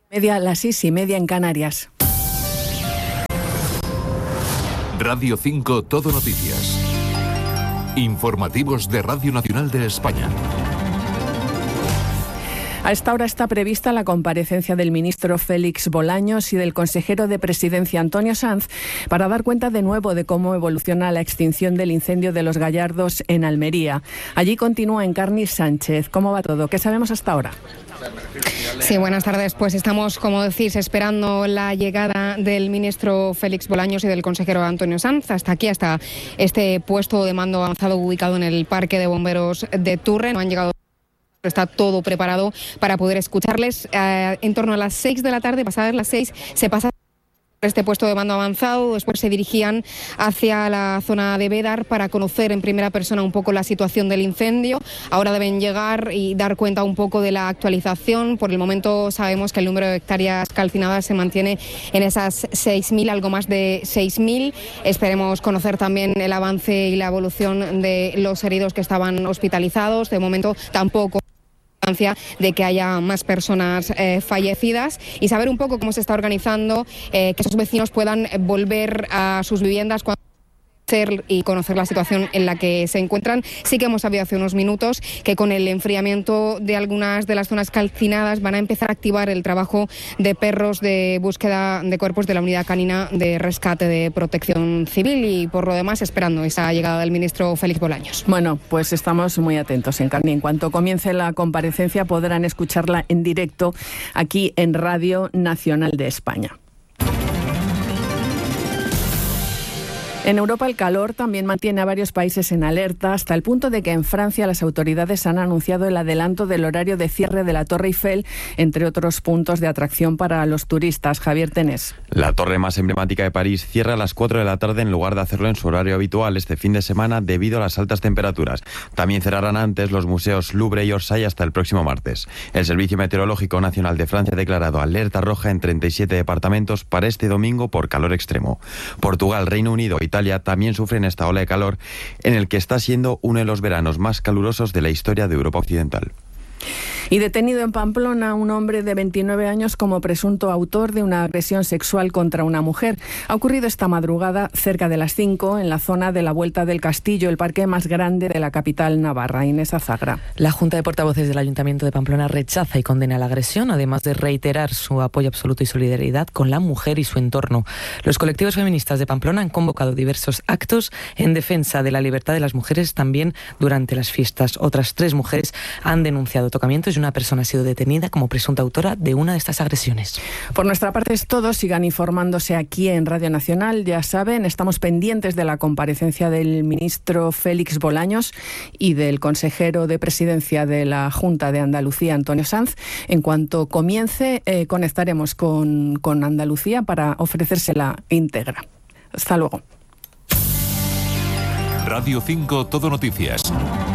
Las 6:30 en Canarias. Radio 5 Todo Noticias. Informativos de Radio Nacional de España. A esta hora está prevista la comparecencia del ministro Félix Bolaños y del consejero de Presidencia Antonio Sanz para dar cuenta de nuevo de cómo evoluciona la extinción del incendio de Los Gallardos en Almería. Allí continúa Encarni Sánchez. ¿Cómo va todo? ¿Qué sabemos hasta ahora? Sí, buenas tardes. Pues estamos, como decís, esperando la llegada del ministro Félix Bolaños y del consejero Antonio Sanz hasta este puesto de mando avanzado ubicado en el Parque de Bomberos de Turre. No han llegado. Está todo preparado para poder escucharles. En torno a las 6 de la tarde, pasadas las 6, se pasa este puesto de mando avanzado. Después se dirigían hacia la zona de Bédar para conocer en primera persona un poco la situación del incendio. Ahora deben llegar y dar cuenta un poco de la actualización. Por el momento sabemos que el número de hectáreas calcinadas se mantiene en esas 6.000, algo más de 6.000. Esperemos conocer también el avance y la evolución de los heridos que estaban hospitalizados. De momento tampoco de que haya más personas fallecidas, y saber un poco cómo se está organizando que esos vecinos puedan volver a sus viviendas y conocer la situación en la que se encuentran. Sí que hemos sabido hace unos minutos que con el enfriamiento de algunas de las zonas calcinadas van a empezar a activar el trabajo de perros de búsqueda de cuerpos de la Unidad Canina de Rescate de Protección Civil, y por lo demás esperando esa llegada del ministro Félix Bolaños. Bueno, pues estamos muy atentos, Encarni. En cuanto comience la comparecencia podrán escucharla en directo aquí en Radio Nacional de España. En Europa el calor también mantiene a varios países en alerta, hasta el punto de que en Francia las autoridades han anunciado el adelanto del horario de cierre de la Torre Eiffel, entre otros puntos de atracción para los turistas. Javier Tenés. La torre más emblemática de París cierra a las 4 de la tarde en lugar de hacerlo en su horario habitual este fin de semana debido a las altas temperaturas. También cerrarán antes los museos Louvre y Orsay hasta el próximo martes. El Servicio Meteorológico Nacional de Francia ha declarado alerta roja en 37 departamentos para este domingo por calor extremo. Portugal, Reino Unido e Italia también sufren esta ola de calor en el que está siendo uno de los veranos más calurosos de la historia de Europa Occidental. Y detenido en Pamplona un hombre de 29 años como presunto autor de una agresión sexual contra una mujer. Ha ocurrido esta madrugada cerca de las 5 en la zona de la Vuelta del Castillo, el parque más grande de la capital navarra. Inés Azagra. La Junta de Portavoces del Ayuntamiento de Pamplona rechaza y condena la agresión, además de reiterar su apoyo absoluto y solidaridad con la mujer y su entorno. Los colectivos feministas de Pamplona han convocado diversos actos en defensa de la libertad de las mujeres también durante las fiestas. Otras 3 mujeres han denunciado tocamientos y una persona ha sido detenida como presunta autora de una de estas agresiones. Por nuestra parte es todo. Sigan informándose aquí en Radio Nacional. Ya saben, estamos pendientes de la comparecencia del ministro Félix Bolaños y del consejero de Presidencia de la Junta de Andalucía, Antonio Sanz. En cuanto comience, conectaremos con Andalucía para ofrecérsela íntegra. Hasta luego. Radio 5 Todo Noticias.